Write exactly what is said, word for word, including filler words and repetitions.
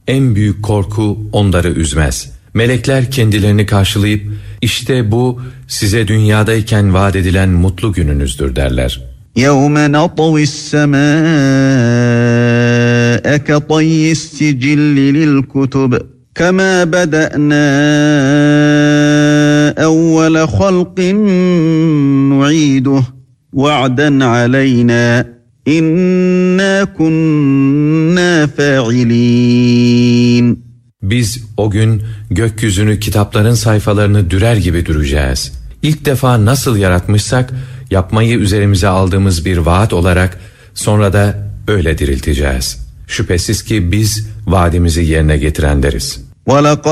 en büyük korku onları üzmez. Melekler kendilerini karşılayıp işte bu size dünyadayken vaat edilen mutlu gününüzdür derler. يَوْمَ نَطْوِي السَّمَاءَ كَطَيِّ السِّجِلِّ لِلْكُتُبِ كَمَا بَدَأْنَا أَوَّلَ خَلْقٍ نُعِيدُهُ وَعْدًا عَلَيْنَا إِنَّا كُنَّا فَاعِلِينَ. Biz o gün gökyüzünü kitapların sayfalarını dürer gibi düreceğiz. İlk defa nasıl yaratmışsak yapmayı üzerimize aldığımız bir vaat olarak sonra da öyle dirilteceğiz. Şüphesiz ki biz vaadimizi yerine getirenleriz.